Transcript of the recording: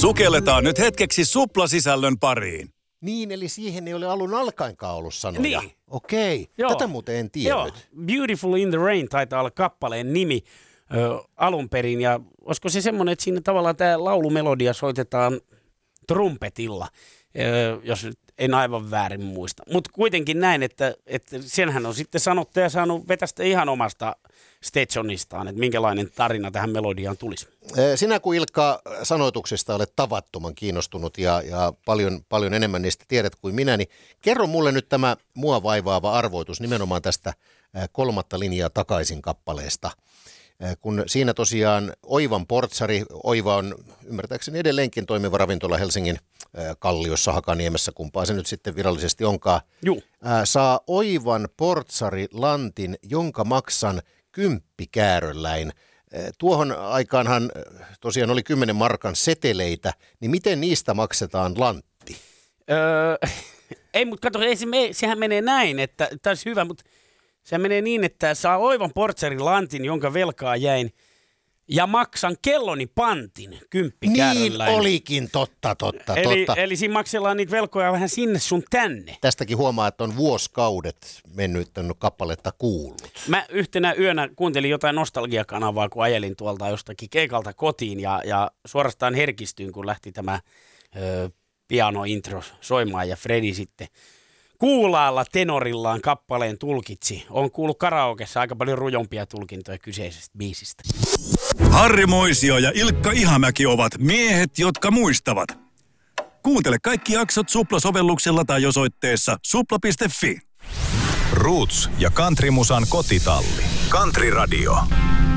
Sukelletaan nyt hetkeksi suplasisällön pariin. Niin, eli siihen ei ole alun alkaenkaan ollut sanoja. Niin. Okei, tätä muuten en tiennyt. Joo, Beautiful in the Rain taitaa olla kappaleen nimi alun perin. Ja olisiko se semmoinen, että siinä tavallaan tämä laulumelodia soitetaan trumpetilla, jos nyt en aivan väärin muista. Mutta kuitenkin näin, että senhän on sitten sanottaja saanut vetästä ihan omasta Stetsonistaan, että minkälainen tarina tähän melodiaan tulisi. Sinä kun Ilkka sanoituksesta olet tavattoman kiinnostunut ja paljon enemmän niistä tiedät kuin minä, niin kerro mulle nyt tämä mua vaivaava arvoitus nimenomaan tästä kolmatta linjaa takaisin kappaleesta. Kun siinä tosiaan Oivan portsari, Oiva on ymmärtääkseni edelleenkin toimiva ravintola Helsingin Kalliossa, Hakaniemessä, kumpaa se nyt sitten virallisesti onkaan, saa Oivan portsari lantin, jonka maksan 10 käärölläin. Tuohon aikaanhan tosiaan oli 10 markan seteleitä, niin miten niistä maksetaan lantti? Ei, mutta kato, sehän menee näin, että tämä olisi hyvä, mutta se menee niin, että saa Oivan portsarin lantin, jonka velkaa jäin, ja maksan kelloni pantin 10 käärölläin. Niin olikin, totta. Eli siinä maksellaan niitä velkoja vähän sinne sun tänne. Tästäkin huomaa, että on vuosikaudet mennyt kappaletta kuullut. Mä yhtenä yönä kuuntelin jotain nostalgiakanavaa, kun ajelin tuolta jostakin keikalta kotiin ja suorastaan herkistyin, kun lähti tämä piano-intro soimaan ja Fredi sitten kuulaalla tenorillaan kappaleen tulkitsi. On kuullut karaokessa aika paljon rujompia tulkintoja kyseisestä biisistä. Harri Moisio ja Ilkka Ihamäki ovat miehet, jotka muistavat. Kuuntele kaikki jaksot Supla-sovelluksella tai osoitteessa supla.fi. Roots ja Countrymusan kotitalli. Country Radio.